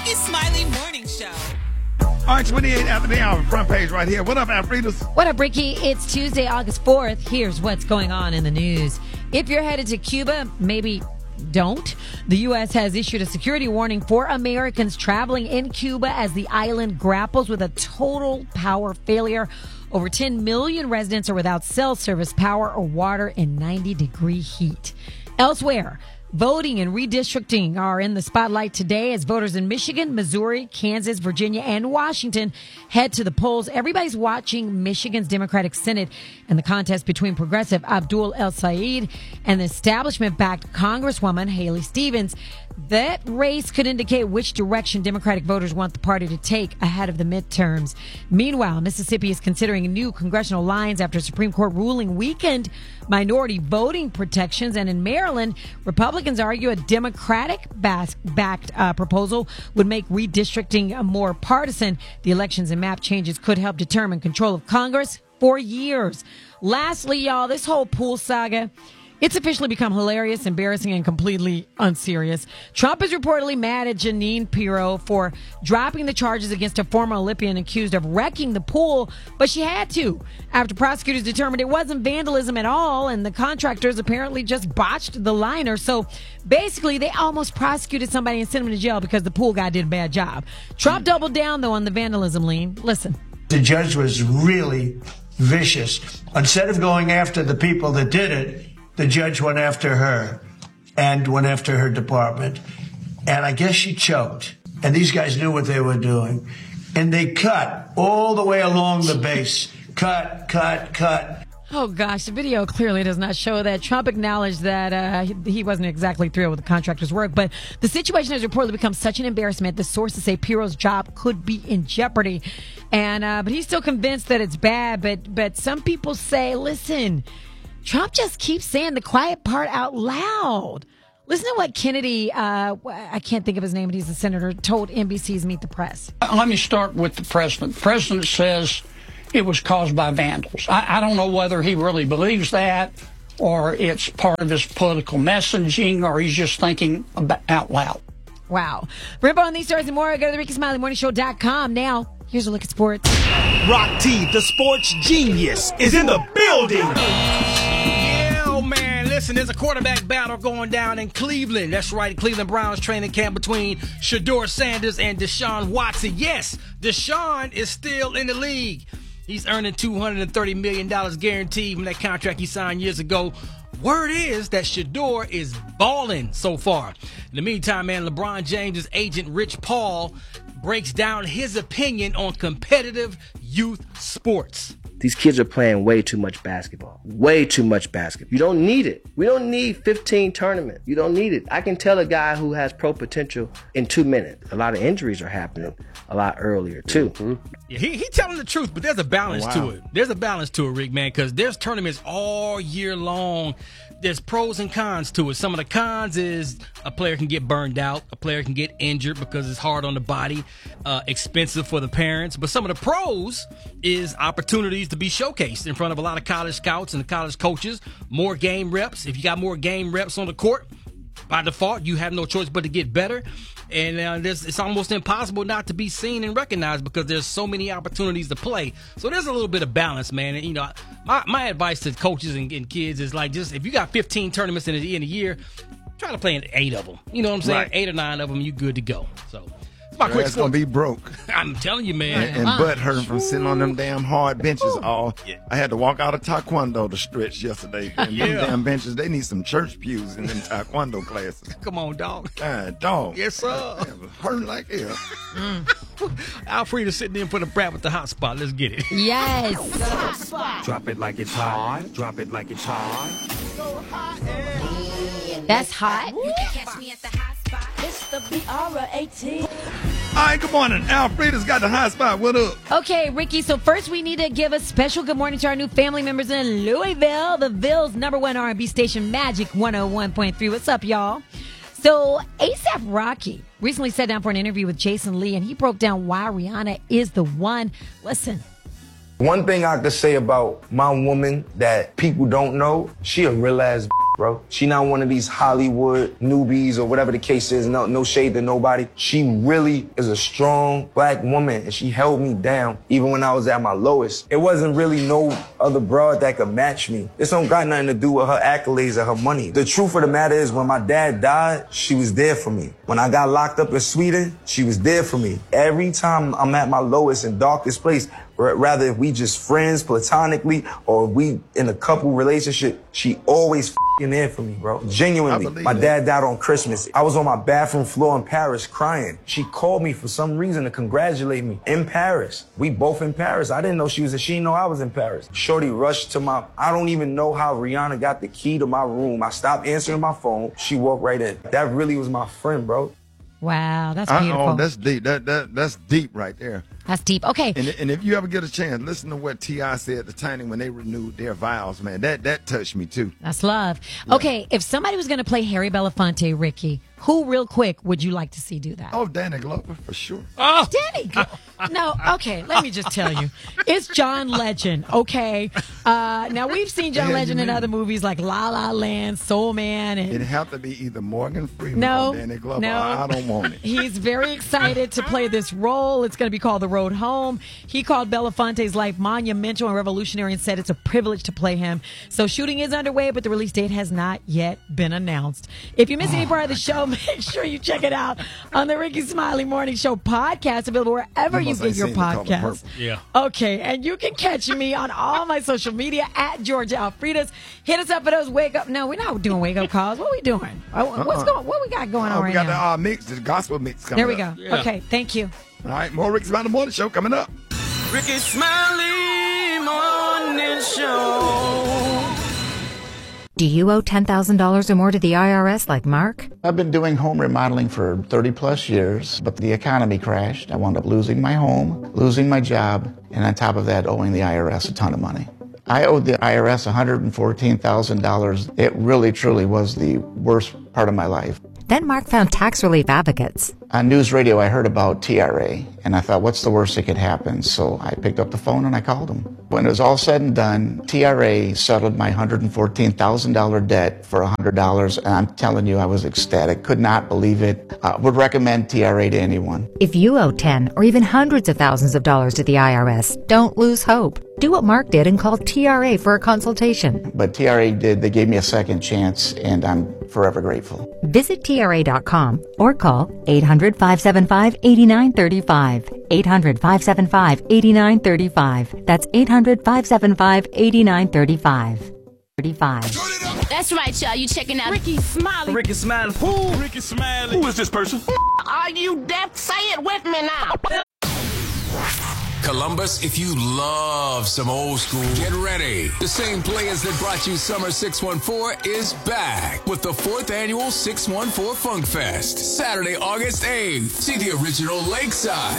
Ricky Smiley Morning Show. All right, 28 after the hour, front page right here. What up, Alfredas? What up, Ricky? It's Tuesday, August 4th. Here's what's going on in the news. If you're headed to Cuba, maybe don't. The U.S. has issued a security warning for Americans traveling in Cuba as the island grapples with a total power failure. Over 10 million residents are without cell service, power, or water in 90-degree heat. Elsewhere, voting and redistricting are in the spotlight today as voters in Michigan, Missouri, Kansas, Virginia, and Washington head to the polls. Everybody's watching Michigan's Democratic Senate and the contest between progressive Abdul El Sayed and the establishment-backed Congresswoman Haley Stevens. That race could indicate which direction Democratic voters want the party to take ahead of the midterms. Meanwhile, Mississippi is considering new congressional lines after a Supreme Court ruling weakened minority voting protections. And in Maryland, Republicans argue a Democratic-backed proposal would make redistricting more partisan. The elections and map changes could help determine control of Congress for years. Lastly, y'all, this whole pool saga, it's officially become hilarious, embarrassing, and completely unserious. Trump is reportedly mad at Jeanine Pirro for dropping the charges against a former Olympian accused of wrecking the pool, but she had to after prosecutors determined it wasn't vandalism at all, and the contractors apparently just botched the liner. So basically, they almost prosecuted somebody and sent him to jail because the pool guy did a bad job. Trump doubled down, though, on the vandalism lean. Listen. The judge was really vicious. Instead of going after the people that did it, the judge went after her and went after her department. And I guess she choked. And these guys knew what they were doing. And they cut all the way along the base. Cut. Oh, gosh, the video clearly does not show that. Trump acknowledged that he wasn't exactly thrilled with the contractor's work, but the situation has reportedly become such an embarrassment. The sources say Pirro's job could be in jeopardy, and but he's still convinced that it's bad. But some people say, listen, Trump just keeps saying the quiet part out loud. Listen to what Kennedy, I can't think of his name, but he's the senator, told NBC's Meet the Press. Let me start with the president. The president says it was caused by vandals. I don't know whether he really believes that or it's part of his political messaging or he's just thinking out loud. Wow. For info on these stories and more, go to the RickySmileyMorningShow.com. Now, here's a look at sports. Rock T, the sports genius, is in the building. Listen, there's a quarterback battle going down in Cleveland. That's right, Cleveland Browns training camp between Shedeur Sanders and Deshaun Watson. Yes, Deshaun is still in the league. He's earning $230 million guaranteed from that contract he signed years ago. Word is that Shedeur is balling so far. In the meantime, man, LeBron James' agent Rich Paul breaks down his opinion on competitive youth sports. These kids are playing way too much basketball. Way too much basketball. You don't need it. We don't need 15 tournaments. You don't need it. I can tell a guy who has pro potential in 2 minutes. A lot of injuries are happening a lot earlier, too. Mm-hmm. Yeah, he telling the truth, but there's a balance to it. There's a balance to it, Rick, man, because there's tournaments all year long. There's pros and cons to it. Some of the cons is a player can get burned out. A player can get injured because it's hard on the body, expensive for the parents. But some of the pros is opportunities to be showcased in front of a lot of college scouts and college coaches. More game reps. If you got more game reps on the court, by default, you have no choice but to get better. And it's almost impossible not to be seen and recognized because there's so many opportunities to play. So there's a little bit of balance, man. And, my advice to coaches and kids is like, just if you got 15 tournaments in a year, try to play in 8 of them. You know what I'm saying? Right. 8 or 9 of them, you good to go. So my quick sport. Gonna be broke. I'm telling you, man. And butt hurting from sitting on them damn hard benches. I had to walk out of Taekwondo to stretch yesterday. And them damn benches, they need some church pews in them Taekwondo classes. Come on, dog. Dog. Yes, sir. Hurting like hell. Alfreda sitting there for the brat with the hot spot. Let's get it. Yes. Hot spot. Drop it like it's hot. Drop it like it's hot. That's hot. You can catch me at the hot spot. It's the BR18. All right, good morning. Alfreda's got the hot spot. What up? Okay, Ricky, so first we need to give a special good morning to our new family members in Louisville, the Ville's #1 R&B station, Magic 101.3. What's up, y'all? So A$AP Rocky recently sat down for an interview with Jason Lee, and he broke down why Rihanna is the one. Listen. One thing I could say about my woman that people don't know, she a real ass bro. She not one of these Hollywood newbies or whatever the case is. No shade to nobody. She really is a strong black woman, and she held me down even when I was at my lowest. It wasn't really no other broad that could match me. This don't got nothing to do with her accolades or her money. The truth of the matter is, when my dad died, she was there for me. When I got locked up in Sweden, she was there for me. Every time I'm at my lowest and darkest place, rather if we just friends platonically or we in a couple relationship, she always f***ing there for me, bro. Genuinely. My dad died on Christmas. I was on my bathroom floor in Paris crying. She called me for some reason to congratulate me in Paris. We both in Paris. I didn't know she didn't know I was in Paris. Shorty rushed to I don't even know how Rihanna got the key to my room. I stopped answering my phone. She walked right in. That really was my friend, bro. Wow, that's beautiful. Oh, that's deep. That's deep right there. That's deep. Okay. And if you ever get a chance, listen to what T.I. said at the time when they renewed their vows, man. That touched me, too. That's love. Yeah. Okay, if somebody was going to play Harry Belafonte, Ricky, who real quick would you like to see do that? Oh, Danny Glover, for sure. Oh, Danny Glover. No, okay, let me just tell you. It's John Legend, okay? Now, we've seen John Legend in other movies like La La Land, Soul Man. And it'd have to be either Morgan Freeman or Danny Glover. No, I don't want it. He's very excited to play this role. It's going to be called The Road Home. He called Belafonte's life monumental and revolutionary and said it's a privilege to play him. So shooting is underway, but the release date has not yet been announced. If you miss any part of the show, make sure you check it out on the Ricky Smiley Morning Show podcast, available wherever you get your podcasts. Yeah. Okay, and you can catch me on all my social media at Georgia Alfredas. Hit us up for those wake up. No, we're not doing wake up calls. What are we doing? What we got going on right now? We got the mix, the gospel mix coming up. There we go. Yeah. Okay, thank you. All right, more Ricky Smiley Morning Show coming up. Ricky Smiley Morning Show. Do you owe $10,000 or more to the IRS like Mark? I've been doing home remodeling for 30 plus years, but the economy crashed. I wound up losing my home, losing my job, and on top of that, owing the IRS a ton of money. I owed the IRS $114,000. It really, truly was the worst part of my life. Then Mark found tax relief advocates. On news radio, I heard about TRA, and I thought, what's the worst that could happen? So I picked up the phone and I called them. When it was all said and done, TRA settled my $114,000 debt for $100, and I'm telling you, I was ecstatic. Could not believe it. Would recommend TRA to anyone. If you owe 10 or even hundreds of thousands of dollars to the IRS, don't lose hope. Do what Mark did and call TRA for a consultation. But TRA did. They gave me a second chance, and I'm forever grateful. Visit TRA.com or call 800-575-8935. 800-575-8935. That's 800-575-8935. That's right, y'all. You checking out Ricky Smiley. Ricky Smiley. Who? Ricky Smiley. Who is this person? Are you deaf? Say it with me now. Columbus, if you love some old school, get ready. The same players that brought you Summer 614 is back with the 4th annual 614 Funk Fest. Saturday, August 8th. See the original Lakeside.